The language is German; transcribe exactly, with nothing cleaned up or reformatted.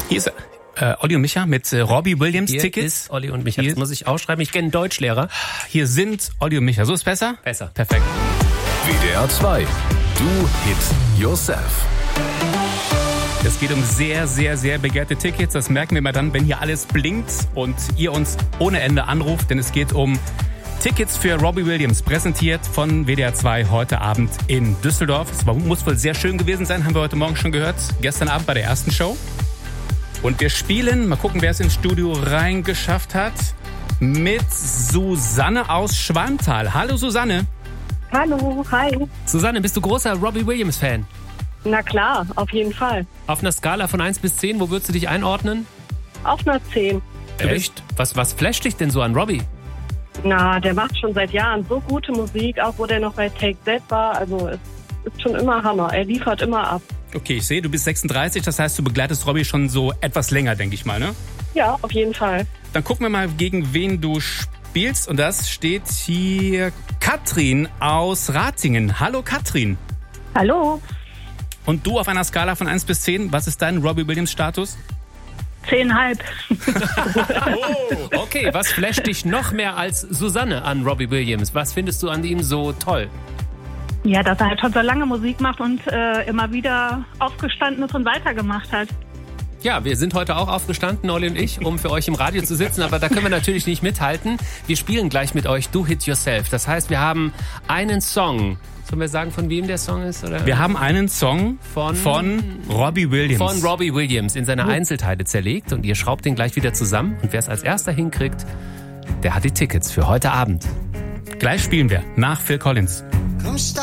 Hier ist äh, Olli und Micha mit äh, Robbie Williams Hier Tickets. ist Olli und Micha. Hier Das muss ich ausschreiben. Ich kenne Deutschlehrer. Hier sind Olli und Micha. So ist besser? Besser. Perfekt. W D R zwei. Do Hit Yourself. Es geht um sehr, sehr, sehr begehrte Tickets. Das merken wir mal dann, wenn hier alles blinkt und ihr uns ohne Ende anruft. Denn es geht um Tickets für Robbie Williams, präsentiert von W D R zwei heute Abend in Düsseldorf. Es muss wohl sehr schön gewesen sein, haben wir heute Morgen schon gehört. Gestern Abend bei der ersten Show. Und wir spielen, mal gucken, wer es ins Studio reingeschafft hat, mit Susanne aus Schwanthaal. Hallo Susanne. Hallo, hi. Susanne, bist du großer Robbie Williams-Fan? Na klar, auf jeden Fall. Auf einer Skala von eins bis zehn, wo würdest du dich einordnen? Auf einer zehn. Echt? Was, was flasht dich denn so an Robbie? Na, der macht schon seit Jahren so gute Musik, auch wo der noch bei Take That war. Also es ist schon immer Hammer. Er liefert immer ab. Okay, ich sehe, du bist sechsunddreißig, das heißt, du begleitest Robbie schon so etwas länger, denke ich mal, ne? Ja, auf jeden Fall. Dann gucken wir mal, gegen wen du spielst. Und das steht hier Katrin aus Ratingen. Hallo Katrin. Hallo. Und du auf einer Skala von eins bis zehn, was ist dein Robbie Williams Status? Zehnhalb. Oh, okay, was flasht dich noch mehr als Susanne an Robbie Williams? Was findest du an ihm so toll? Ja, dass er halt schon so lange Musik macht und äh, immer wieder aufgestanden ist und weitergemacht hat. Ja, wir sind heute auch aufgestanden, Olli und ich, um für euch im Radio zu sitzen, aber da können wir natürlich nicht mithalten. Wir spielen gleich mit euch Do Hit Yourself. Das heißt, wir haben einen Song. Sollen wir sagen, von wem der Song ist? Oder? Wir haben einen Song von, von Robbie Williams. Von Robbie Williams in seine Einzelteile zerlegt und ihr schraubt den gleich wieder zusammen. Und wer es als erster hinkriegt, der hat die Tickets für heute Abend. Gleich spielen wir nach Phil Collins.